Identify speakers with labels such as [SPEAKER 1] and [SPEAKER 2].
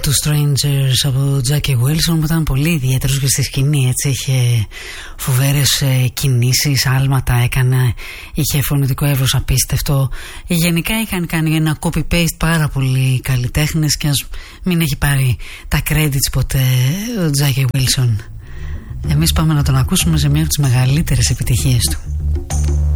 [SPEAKER 1] του Strangers από Jackie Wilson, που ήταν πολύ ιδιαίτερος και στη σκηνή, έτσι, είχε φοβέρες κινήσεις, άλματα έκανε, είχε φωνητικό εύρος απίστευτο. Γενικά είχαν κάνει ένα copy-paste πάρα πολύ καλλιτέχνες, και ας μην έχει πάρει τα credits ποτέ ο Jackie Wilson. Εμείς πάμε να τον ακούσουμε σε μια από τις μεγαλύτερες επιτυχίες του.